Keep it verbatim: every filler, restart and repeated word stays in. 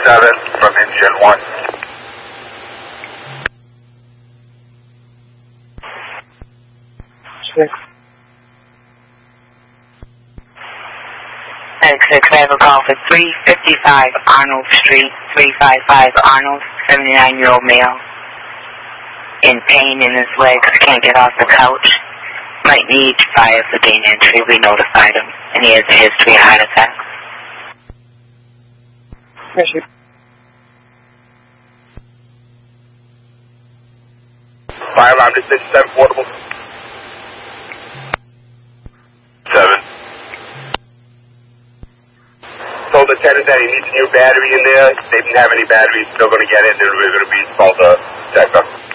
seven from engine one. Six. Six, I have a call for three fifty-five Arnold Street, three five five Arnold, seventy-nine-year-old male. In pain in his legs, can't get off the couch. Might need fire for gain entry. We notified him, and he has a history of heart attacks. Pressure. Fire alarm decision seven portable. Seven. Told the tenant that he needs a new battery in there. If they didn't have any batteries, still going to get it, and we're going to be installed the check up.